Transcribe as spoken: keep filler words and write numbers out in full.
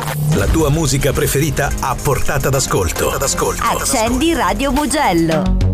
La tua musica preferita a portata d'ascolto. Accendi Radio Mugello.